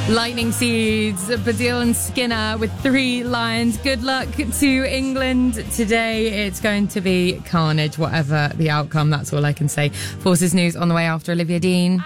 Lightning Seeds, Badil and Skinner with 3 Lions. Good luck to England today. It's going to be carnage, whatever the outcome. That's all I can say. Forces News on the way after Olivia Dean.